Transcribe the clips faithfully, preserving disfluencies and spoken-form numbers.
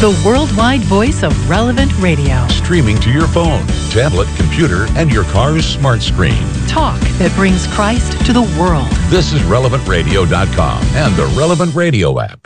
the worldwide voice of Relevant Radio. Streaming to your phone, tablet, computer, and your car's smart screen. Talk that brings Christ to the world. This is relevant radio dot com and the Relevant Radio app.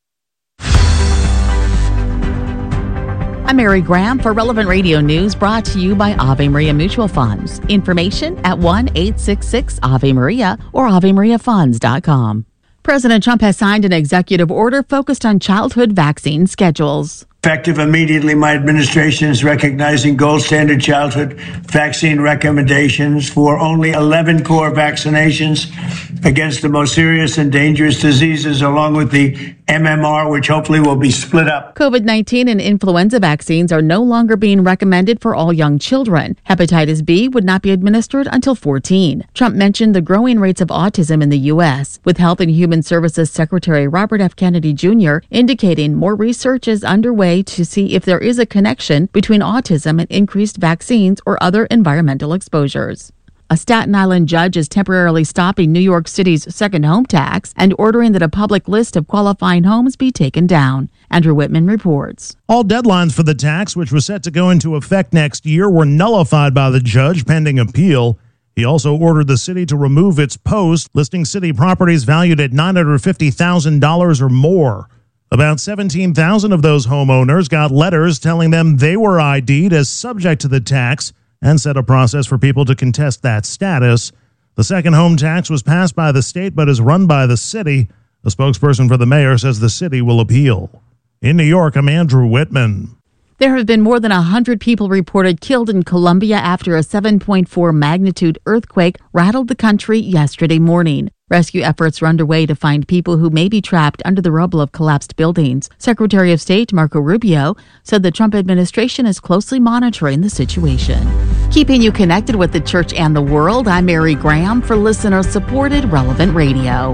I'm Mary Graham for Relevant Radio News, brought to you by Ave Maria Mutual Funds. Information at one eight six six Ave Maria or ave maria funds dot com. President Trump has signed an executive order focused on childhood vaccine schedules. Effective immediately, my administration is recognizing gold standard childhood vaccine recommendations for only eleven core vaccinations against the most serious and dangerous diseases, along with the M M R, which hopefully will be split up. COVID nineteen and influenza vaccines are no longer being recommended for all young children. Hepatitis B would not be administered until fourteen. Trump mentioned the growing rates of autism in the U S, with Health and Human Services Secretary Robert F. Kennedy Junior indicating more research is underway to see if there is a connection between autism and increased vaccines or other environmental exposures. A Staten Island judge is temporarily stopping New York City's second home tax and ordering that a public list of qualifying homes be taken down. Andrew Whitman reports. All deadlines for the tax, which was set to go into effect next year, were nullified by the judge pending appeal. He also ordered the city to remove its post listing city properties valued at nine hundred fifty thousand dollars or more. About seventeen thousand of those homeowners got letters telling them they were I D'd as subject to the tax and set a process for people to contest that status. The second home tax was passed by the state but is run by the city. A spokesperson for the mayor says the city will appeal. In New York, I'm Andrew Whitman. There have been more than one hundred people reported killed in Colombia after a seven point four magnitude earthquake rattled the country yesterday morning. Rescue efforts are underway to find people who may be trapped under the rubble of collapsed buildings. Secretary of State Marco Rubio said the Trump administration is closely monitoring the situation. Keeping you connected with the church and the world, I'm Mary Graham for listener-supported Relevant Radio.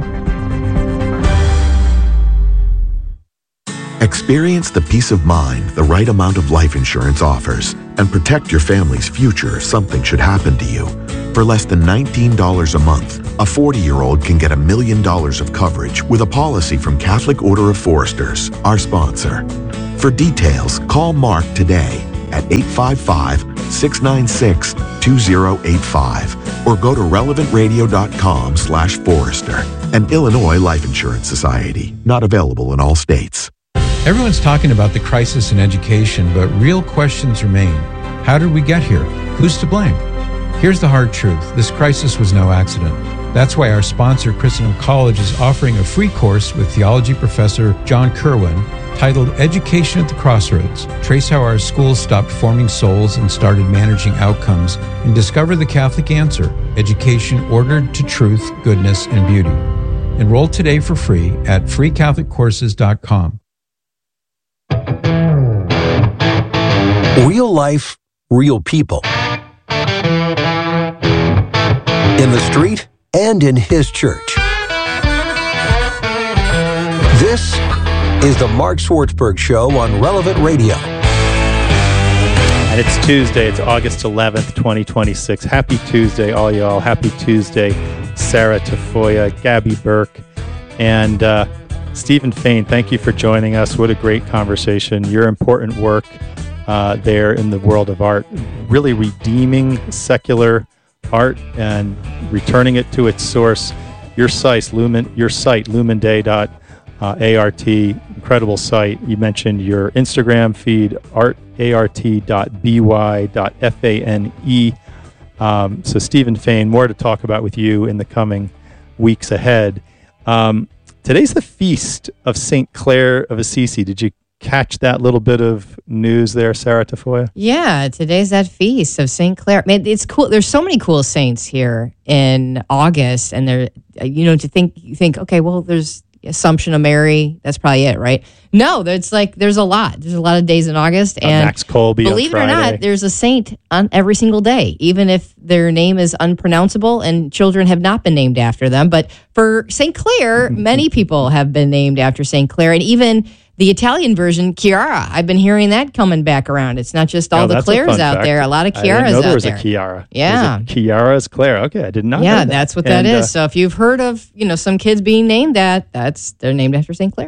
Experience the peace of mind the right amount of life insurance offers and protect your family's future if something should happen to you. For less than nineteen dollars a month, a forty-year-old can get a million dollars of coverage with a policy from Catholic Order of Foresters, our sponsor. For details, call Mark today at eight five five, six nine six, two zero eight five or go to relevant radio dot com slash Forester. An Illinois Life Insurance Society, not available in all states. Everyone's talking about the crisis in education, but real questions remain. How did we get here? Who's to blame? Here's the hard truth. This crisis was no accident. That's why our sponsor, Christendom College, is offering a free course with theology professor John Kerwin titled Education at the Crossroads. Trace how our schools stopped forming souls and started managing outcomes, and discover the Catholic answer, education ordered to truth, goodness, and beauty. Enroll today for free at free catholic courses dot com. Real life, real people. In the street and in his church. This is the Mark Swartzberg Show on Relevant Radio. And it's Tuesday. It's August eleventh, twenty twenty-six. Happy Tuesday, all y'all. Happy Tuesday, Sarah Tafoya, Gabby Burke, and uh, Stephen Fain. Thank you for joining us. What a great conversation. Your important work uh, there in the world of art, really redeeming secular art and returning it to its source. Your site, Lumen, your site, lumen day dot art, incredible site. You mentioned your Instagram feed, art art dot by dot fane. Um, so Stephen Fain, more to talk about with you in the coming weeks ahead. Um, today's the feast of Saint Clare of Assisi. Did you catch that little bit of news there, Sarah Tafoya? Yeah, today's that feast of Saint Clare. Man, it's cool. There's so many cool saints here in August, and they're, you know, to think, you think, okay, well, there's Assumption of Mary. That's probably it, right? No, there's like there's a lot. There's a lot of days in August, and Max Colby. Believe it or not, there's a saint on every single day, even if their name is unpronounceable and children have not been named after them. But for Saint Clare, many people have been named after Saint Clare, and even the Italian version, Chiara. I've been hearing that coming back around. It's not just all oh, the Clares out fact. there. A lot of Chiaras out there. I didn't know there was there. a Chiara. Yeah. Chiara's Clare. Okay, I did not yeah, know that. that's what and, that is. Uh, so if you've heard of, you know, some kids being named that, that's they're named after Saint Clare.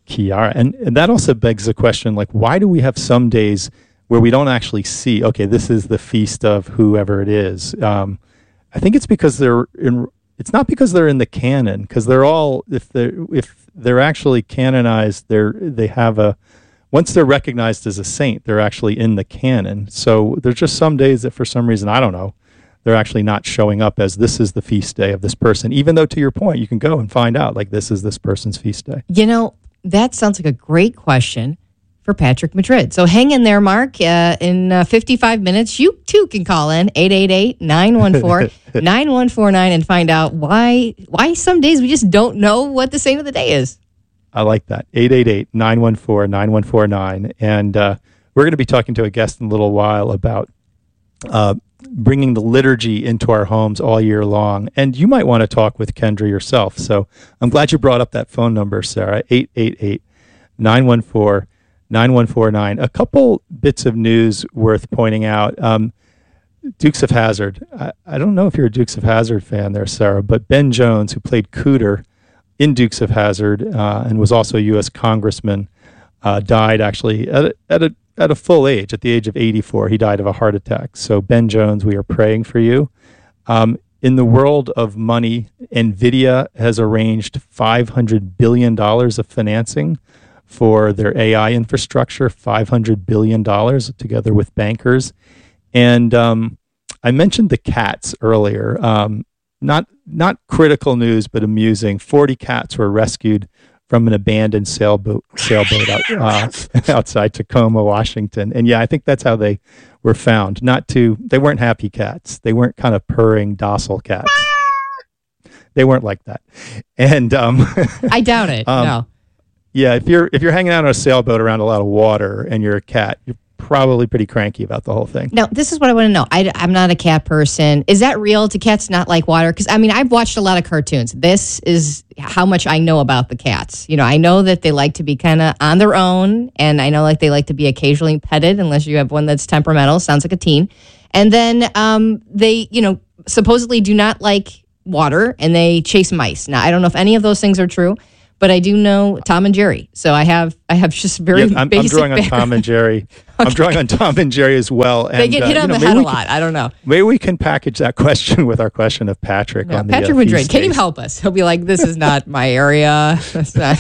Kiara. And, and that also begs the question, like, why do we have some days where we don't actually see, okay, this is the feast of whoever it is? Um, I think it's because they're in, it's not because they're in the canon, because they're all, if they're, if they're actually canonized, they're, they have a, once they're recognized as a saint, they're actually in the canon. So there's just some days that for some reason, I don't know, they're actually not showing up as this is the feast day of this person, even though to your point, you can go and find out, like, this is this person's feast day. You know, that sounds like a great question for Patrick Madrid. So hang in there, Mark. Uh, in uh, fifty-five minutes, you too can call in eight eight eight, nine one four, nine one four nine and find out why why some days we just don't know what the saint of the day is. I like that. eight eight eight, nine one four, nine one four nine. And uh, we're going to be talking to a guest in a little while about uh, bringing the liturgy into our homes all year long. And you might want to talk with Kendra yourself. So I'm glad you brought up that phone number, Sarah, eight eight eight, nine one four, nine one four nine. A couple bits of news worth pointing out. Um, Dukes of Hazzard. I, I don't know if you're a Dukes of Hazzard fan there, Sarah, but Ben Jones, who played Cooter in Dukes of Hazzard uh, and was also a U S congressman, uh, died actually at a, at a at a full age, at the age of eighty-four. He died of a heart attack. So Ben Jones, we are praying for you. Um, in the world of money, NVIDIA has arranged five hundred billion dollars of financing for their A I infrastructure, five hundred billion dollars together with bankers. And um, I mentioned the cats earlier. Um, not not critical news, but amusing. forty cats were rescued from an abandoned sailboat sailboat out, uh, outside Tacoma, Washington. And yeah, I think that's how they were found. Not to, they weren't happy cats. They weren't kind of purring, docile cats. They weren't like that. And um, I doubt it. um, no. Yeah, if you're if you're hanging out on a sailboat around a lot of water and you're a cat, you're probably pretty cranky about the whole thing. Now, this is what I want to know. I, I'm not a cat person. Is that real? Do cats not like water? Because, I mean, I've watched a lot of cartoons. This is how much I know about the cats. You know, I know that they like to be kind of on their own, and I know like they like to be occasionally petted, unless you have one that's temperamental. Sounds like a teen. And then um, they, you know, supposedly do not like water, and they chase mice. Now, I don't know if any of those things are true, but I do know Tom and Jerry. So I have I have just very yeah, I'm, basic... I'm drawing on Tom and Jerry. Okay. I'm drawing on Tom and Jerry as well. And, they get hit uh, on know, the head a can, lot. I don't know. Maybe we can package that question with our question of Patrick no, on Patrick the uh, Madrid. Can you help us? He'll be like, this is not my area. That's not...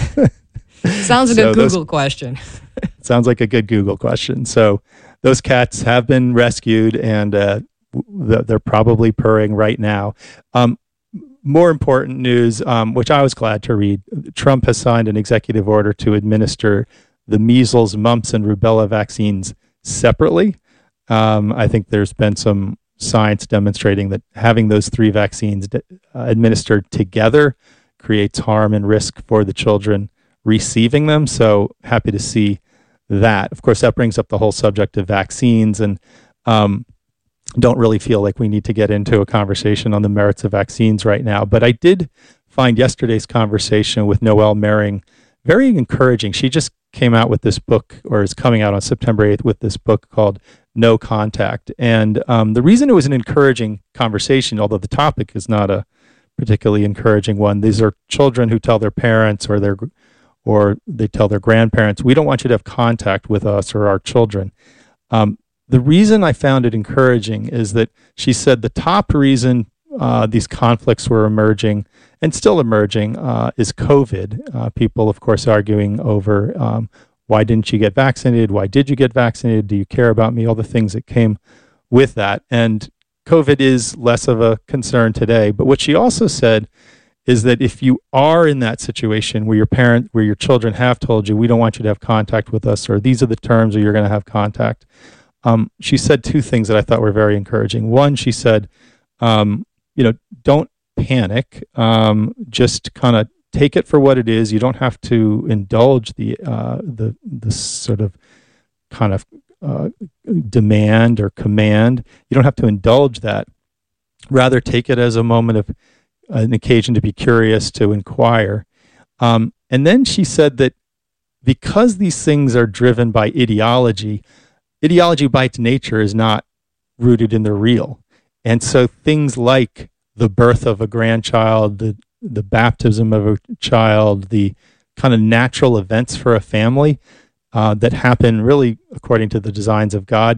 Sounds like so a Google those, question. Sounds like a good Google question. So those cats have been rescued, and uh, they're probably purring right now. Um, More important news, um, which I was glad to read. Trump has signed an executive order to administer the measles, mumps, and rubella vaccines separately. Um, I think there's been some science demonstrating that having those three vaccines uh, administered together creates harm and risk for the children receiving them. So happy to see that. Of course, that brings up the whole subject of vaccines, and um, don't really feel like we need to get into a conversation on the merits of vaccines right now. But I did find yesterday's conversation with Noelle Mering very encouraging. She just came out with this book, or is coming out on September eighth with this book called No Contact. And um, the reason it was an encouraging conversation, although the topic is not a particularly encouraging one, these are children who tell their parents or their or they tell their grandparents, we don't want you to have contact with us or our children. Um, The reason I found it encouraging is that she said the top reason uh, these conflicts were emerging and still emerging uh, is COVID. Uh, people, of course, arguing over um, why didn't you get vaccinated? Why did you get vaccinated? Do you care about me? All the things that came with that. And COVID is less of a concern today. But what she also said is that if you are in that situation where your parent, where your children have told you, we don't want you to have contact with us, or these are the terms or you're going to have contact, Um, she said two things that I thought were very encouraging. One, she said, um, you know, don't panic. Um, just kind of take it for what it is. You don't have to indulge the uh, the the sort of kind of uh, demand or command. You don't have to indulge that. Rather, take it as a moment of an occasion to be curious, to inquire. Um, and then she said that because these things are driven by ideology, ideology by its nature is not rooted in the real. And so things like the birth of a grandchild, the, the baptism of a child, the kind of natural events for a family uh, that happen really according to the designs of God.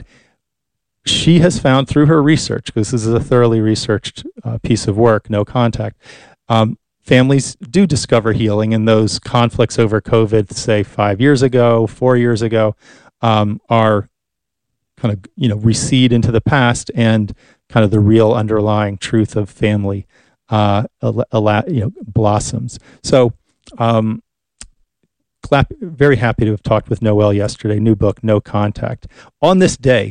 She has found through her research, because this is a thoroughly researched uh, piece of work, No Contact, um, families do discover healing, and those conflicts over COVID, say five years ago, four years ago, um, are kind of, you know, recede into the past, and kind of the real underlying truth of family uh, you know, blossoms. So, um, clap, very happy to have talked with Noelle yesterday. New book, No Contact. On this day,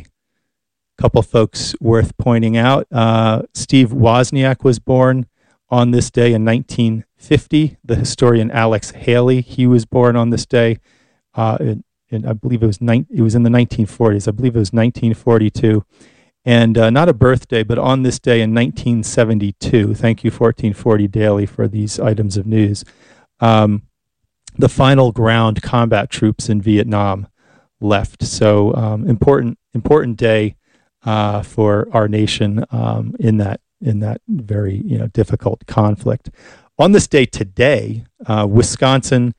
a couple folks worth pointing out. Uh, Steve Wozniak was born on this day in nineteen fifty. The historian Alex Haley, he was born on this day. Uh, in, in, I believe it was ni- it was in the nineteen forties. I believe it was nineteen forty-two. And uh, not a birthday, but on this day in nineteen seventy-two, thank you, fourteen forty Daily, for these items of news, um, the final ground combat troops in Vietnam left. So um, important important day uh, for our nation um, in that in that very you know difficult conflict. On this day today, uh, Wisconsin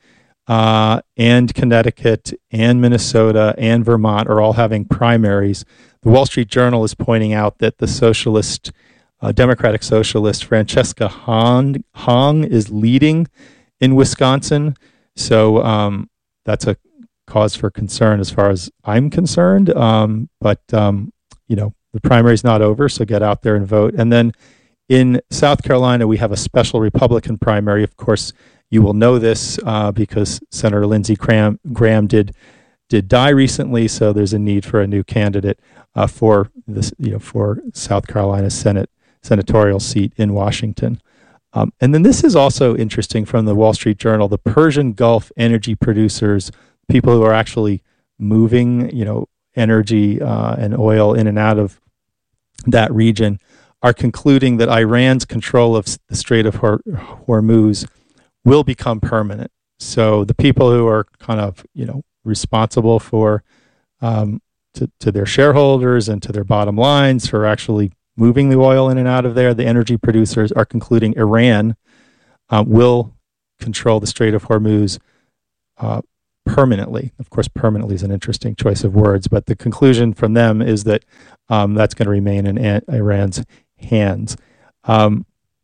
uh, and Connecticut and Minnesota and Vermont are all having primaries. The Wall Street Journal is pointing out that the socialist, uh, Democratic socialist Francesca Hong, Hong is leading in Wisconsin. So um, that's a cause for concern as far as I'm concerned. Um, but, um, you know, the primary's not over, so get out there and vote. And then in South Carolina, we have a special Republican primary. Of course, you will know this uh, because Senator Lindsey Graham, Graham did did die recently, so there's a need for a new candidate uh, for this, you know, for South Carolina's Senate senatorial seat in Washington. Um, and then this is also interesting from the Wall Street Journal. The Persian Gulf energy producers, people who are actually moving, you know, energy uh, and oil in and out of that region, are concluding that Iran's control of the Strait of Hor- Hormuz will become permanent. So the people who are kind of, you know, responsible for um, to, to their shareholders and to their bottom lines for actually moving the oil in and out of there, the energy producers are concluding Iran uh, will control the Strait of Hormuz uh, permanently. Of course, permanently is an interesting choice of words, but the conclusion from them is that um, that's going to remain in a- Iran's hands. Um,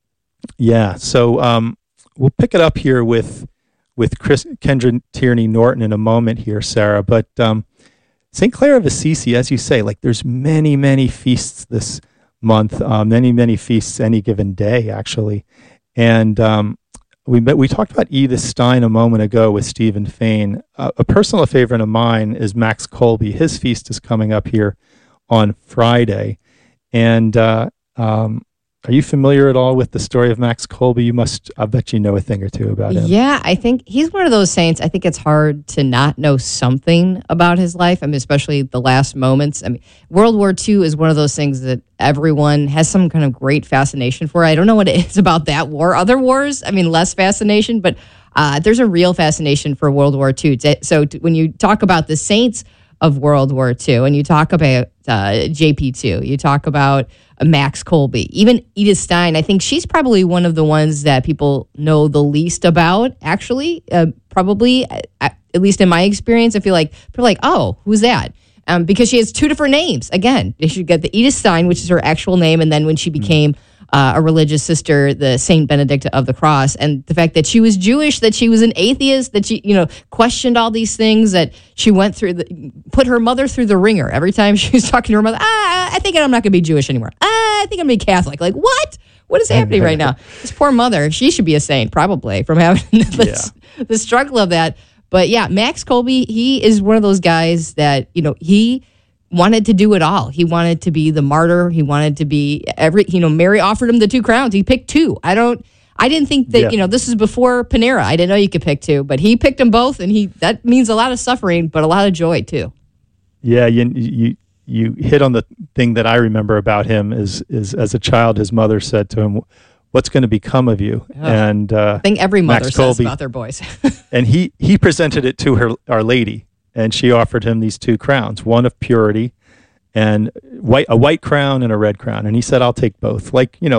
yeah, so um, we'll pick it up here with with Chris, Kendra Tierney Norton in a moment here, Sarah. But um, Saint Clair of Assisi, as you say, like there's many, many feasts this month, uh, many, many feasts any given day, actually. And um, we met, we talked about Edith Stein a moment ago with Stephen Fain. Uh, a personal favorite of mine is Max Kolbe. His feast is coming up here on Friday. And uh, um, are you familiar at all with the story of Max Kolbe? You must, I bet you know a thing or two about him. Yeah, I think he's one of those saints. I think it's hard to not know something about his life. I mean, especially the last moments. I mean, World War Two is one of those things that everyone has some kind of great fascination for. I don't know what it is about that war. Other wars, I mean, less fascination, but uh, there's a real fascination for World War Two. So t- when you talk about the saints of World War Two, and you talk about uh, J P two, you talk about uh, Max Kolbe, even Edith Stein, I think she's probably one of the ones that people know the least about, actually. Uh, probably, uh, at least in my experience, I feel like people are like, oh, who's that? Um, because she has two different names. Again, they should get the Edith Stein, which is her actual name, and then when she became uh, a religious sister, the Saint Benedict of the Cross, and the fact that she was Jewish, that she was an atheist, that she, you know, questioned all these things, that she went through, the, put her mother through the ringer every time she was talking to her mother. Ah, I think I'm not going to be Jewish anymore. Ah, I think I'm going to be Catholic. Like, what? What is happening right now? This poor mother, she should be a saint, probably, from having this, yeah. the struggle of that. But yeah, Max Kolbe, he is one of those guys that, you know, he wanted to do it all. He wanted to be the martyr. He wanted to be every, you know, Mary offered him the two crowns. He picked two. I don't, I didn't think that, yeah. you know, this is before Panera. I didn't know you could pick two, but he picked them both, and he, that means a lot of suffering, but a lot of joy too. Yeah, you, you, you hit on the thing that I remember about him is, is as a child, his mother said to him, what's going to become of you? Oh, and uh, I think every mother Max says Kolbe, about their boys. and he, he presented it to her, Our Lady, and she offered him these two crowns, one of purity and white, a white crown and a red crown. And he said, I'll take both. Like, you know, like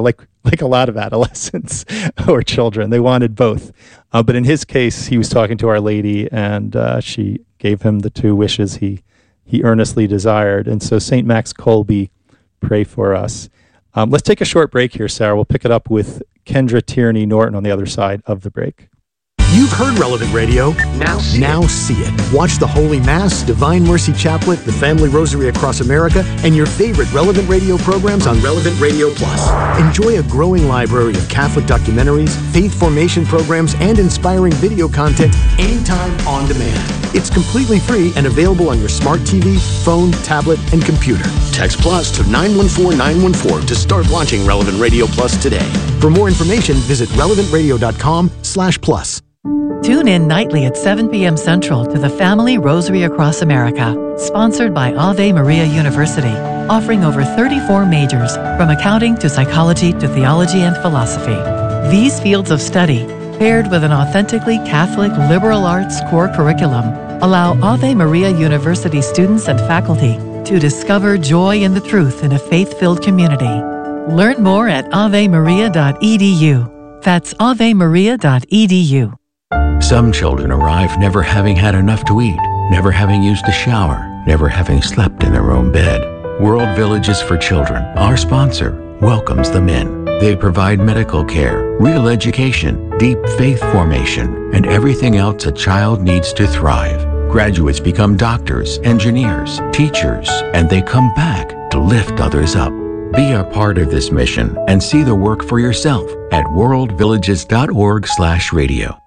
like a lot of adolescents or children. They wanted both. Uh, but in his case, he was talking to Our Lady, and uh, she gave him the two wishes he, he earnestly desired. And so Saint Max Kolbe, pray for us. Um, let's take a short break here, Sarah. We'll pick it up with Kendra Tierney Norton on the other side of the break. You've heard Relevant Radio. Now see, now it. see it. Watch the Holy Mass, Divine Mercy Chaplet, the Family Rosary Across America, and your favorite Relevant Radio programs on Relevant Radio Plus. Enjoy a growing library of Catholic documentaries, faith formation programs, and inspiring video content anytime on demand. It's completely free and available on your smart T V, phone, tablet, and computer. Text Plus to nine one four nine one four to start watching Relevant Radio Plus today. For more information, visit relevant radio dot com slash plus. Tune in nightly at seven p.m. Central to the Family Rosary Across America, sponsored by Ave Maria University, offering over thirty-four majors, from accounting to psychology to theology and philosophy. These fields of study, paired with an authentically Catholic liberal arts core curriculum, allow Ave Maria University students and faculty to discover joy in the truth in a faith-filled community. Learn more at ave maria dot e d u. That's ave maria dot e d u. Some children arrive never having had enough to eat, never having used a shower, never having slept in their own bed. World Villages for Children, our sponsor, welcomes them in. They provide medical care, real education, deep faith formation, and everything else a child needs to thrive. Graduates become doctors, engineers, teachers, and they come back to lift others up. Be a part of this mission and see the work for yourself at world villages dot org slash radio.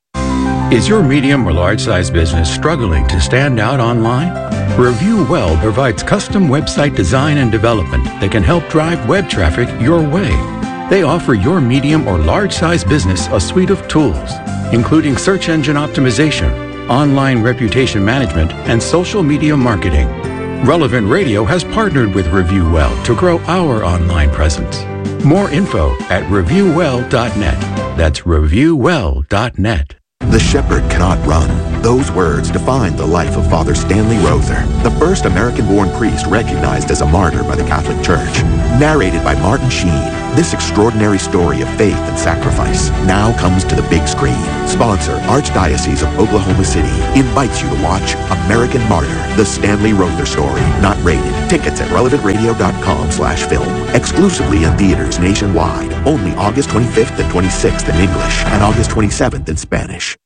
Is your medium or large-size business struggling to stand out online? Review Well provides custom website design and development that can help drive web traffic your way. They offer your medium or large-size business a suite of tools, including search engine optimization, online reputation management, and social media marketing. Relevant Radio has partnered with Review Well to grow our online presence. More info at review well dot net. That's review well dot net. The shepherd cannot run. Those words define the life of Father Stanley Rother, the first American-born priest recognized as a martyr by the Catholic Church. Narrated by Martin Sheen, this extraordinary story of faith and sacrifice now comes to the big screen. Sponsor, Archdiocese of Oklahoma City, invites you to watch American Martyr, the Stanley Rother story. Not rated. Tickets at relevant radio dot com slash film. Exclusively in theaters nationwide. Only August twenty-fifth and twenty-sixth in English and August twenty-seventh in Spanish.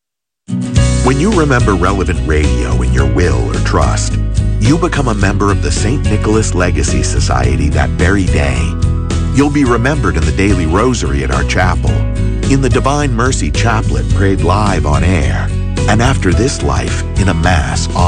When you remember Relevant Radio in your will or trust, you become a member of the Saint Nicholas Legacy Society that very day. You'll be remembered in the daily rosary at our chapel, in the Divine Mercy Chaplet prayed live on air, and after this life in a Mass